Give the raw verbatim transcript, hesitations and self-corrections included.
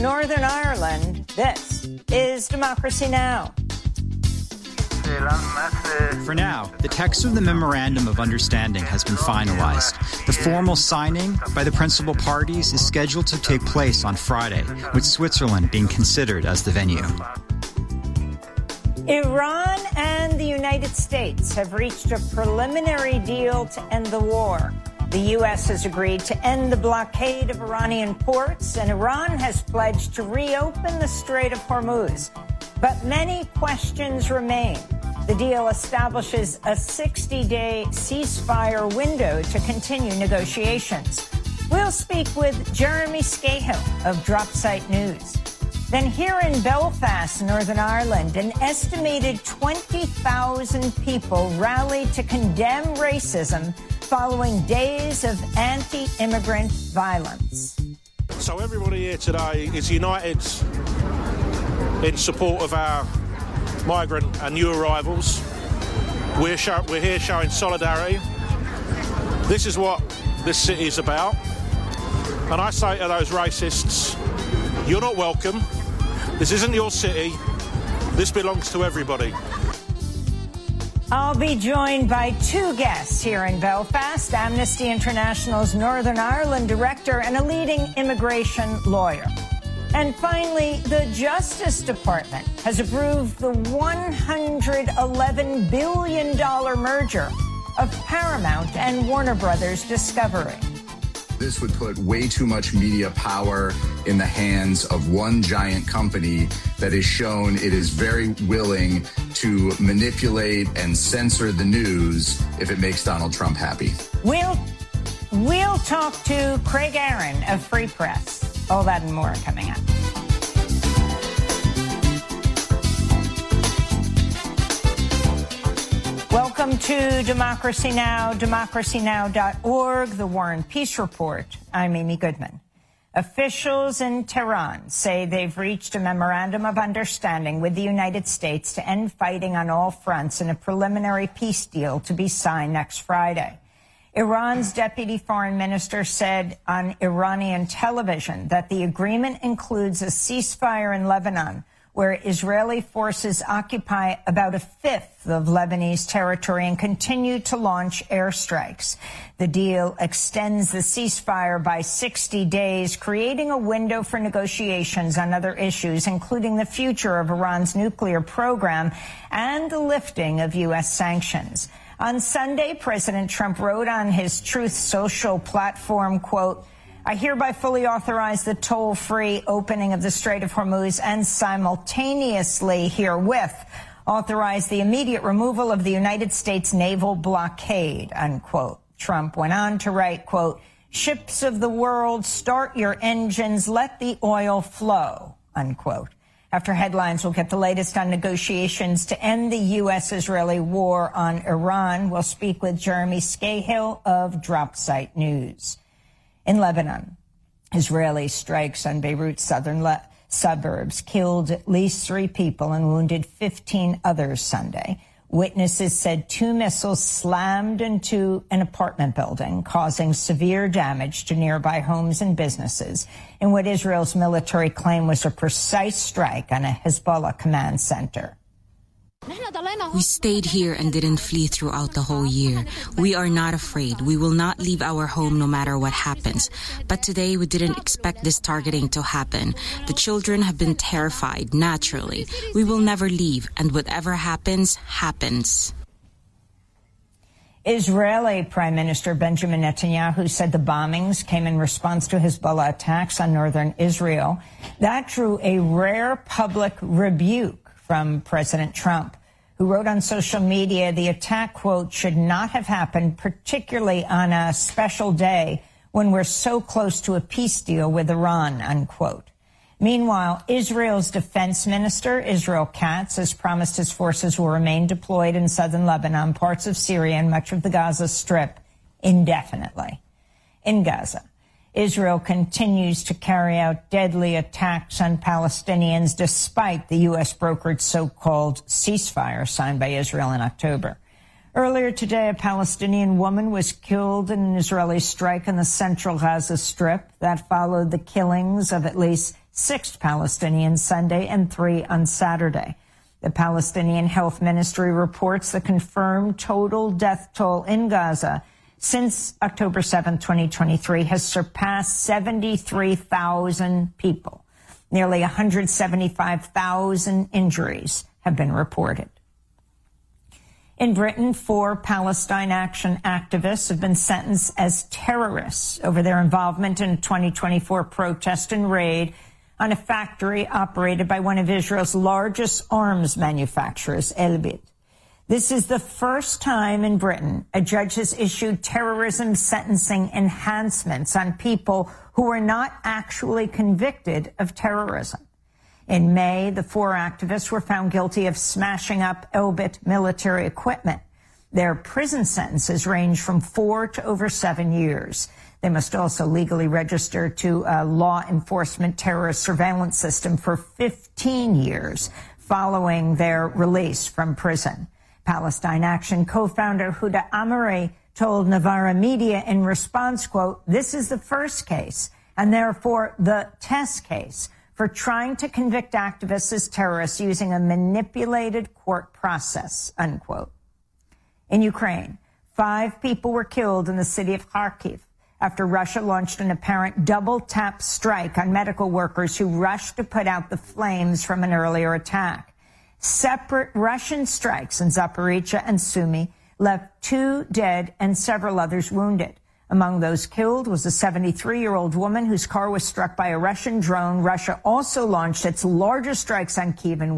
Northern Ireland, this is Democracy Now! For now, the text of the Memorandum of Understanding has been finalized. The formal signing by the principal parties is scheduled to take place on Friday, with Switzerland being considered as the venue. Iran and the United States have reached a preliminary deal to end the war. The U S has agreed to end the blockade of Iranian ports, and Iran has pledged to reopen the Strait of Hormuz. But many questions remain. The deal establishes a sixty-day ceasefire window to continue negotiations. We'll speak with Jeremy Scahill of Dropsite News. Then here in Belfast, Northern Ireland, an estimated twenty thousand people rallied to condemn racism following days of anti-immigrant violence. So everybody here today is united in support of our migrant and new arrivals. We're, show, we're here showing solidarity. This is what this city is about. And I say to those racists, you're not welcome. This isn't your city. This belongs to everybody. I'll be joined by two guests here in Belfast, Amnesty International's Northern Ireland director and a leading immigration lawyer. And finally, the Justice Department has approved the one hundred eleven billion dollars merger of Paramount and Warner Brothers Discovery. This would put way too much media power in the hands of one giant company that has shown it is very willing to manipulate and censor the news if it makes Donald Trump happy. We'll, we'll talk to Craig Aaron of Free Press. All that and more coming up. Welcome to Democracy Now!, democracy now dot org, the War and Peace Report. I'm Amy Goodman. Officials in Tehran say they've reached a memorandum of understanding with the United States to end fighting on all fronts in a preliminary peace deal to be signed next Friday. Iran's deputy foreign minister said on Iranian television that the agreement includes a ceasefire in Lebanon, where Israeli forces occupy about a fifth of Lebanese territory and continue to launch airstrikes. The deal extends the ceasefire by sixty days, creating a window for negotiations on other issues, including the future of Iran's nuclear program and the lifting of U S sanctions. On Sunday, President Trump wrote on his Truth Social platform, quote, I hereby fully authorize the toll-free opening of the Strait of Hormuz and simultaneously herewith authorize the immediate removal of the United States naval blockade, unquote. Trump went on to write, quote, ships of the world, start your engines, let the oil flow, unquote. After headlines, we'll get the latest on negotiations to end the U S-Israeli war on Iran. We'll speak with Jeremy Scahill of Dropsite News. In Lebanon, Israeli strikes on Beirut's southern le- suburbs killed at least three people and wounded fifteen others Sunday. Witnesses said two missiles slammed into an apartment building, causing severe damage to nearby homes and businesses in what Israel's military claim was a precise strike on a Hezbollah command center. We stayed here and didn't flee throughout the whole year. We are not afraid. We will not leave our home no matter what happens. But today we didn't expect this targeting to happen. The children have been terrified, naturally. We will never leave, and whatever happens, happens. Israeli Prime Minister Benjamin Netanyahu said the bombings came in response to Hezbollah attacks on northern Israel. That drew a rare public rebuke from President Trump, who wrote on social media the attack, quote, should not have happened, particularly on a special day when we're so close to a peace deal with Iran, unquote. Meanwhile, Israel's defense minister, Israel Katz, has promised his forces will remain deployed in southern Lebanon, parts of Syria, and much of the Gaza Strip indefinitely. In Gaza, Israel continues to carry out deadly attacks on Palestinians despite the U S-brokered so-called ceasefire signed by Israel in October. Earlier today, a Palestinian woman was killed in an Israeli strike in the central Gaza Strip. That followed the killings of at least six Palestinians Sunday and three on Saturday. The Palestinian Health Ministry reports the confirmed total death toll in Gaza since October seventh, twenty twenty-three, has surpassed seventy-three thousand people. Nearly one hundred seventy-five thousand injuries have been reported. In Britain, four Palestine Action activists have been sentenced as terrorists over their involvement in a twenty twenty-four protest and raid on a factory operated by one of Israel's largest arms manufacturers, Elbit. This is the first time in Britain a judge has issued terrorism sentencing enhancements on people who were not actually convicted of terrorism. In May, the four activists were found guilty of smashing up Elbit military equipment. Their prison sentences range from four to over seven years. They must also legally register to a law enforcement terrorist surveillance system for fifteen years following their release from prison. Palestine Action co-founder Huda Amari told Novara Media in response, quote, "This is the first case and therefore the test case for trying to convict activists as terrorists using a manipulated court process," unquote. In Ukraine, five people were killed in the city of Kharkiv after Russia launched an apparent double-tap strike on medical workers who rushed to put out the flames from an earlier attack. Separate Russian strikes in Zaporizhzhia and Sumy left two dead and several others wounded. Among those killed was a seventy-three-year-old woman whose car was struck by a Russian drone. Russia also launched its largest strikes on Kyiv in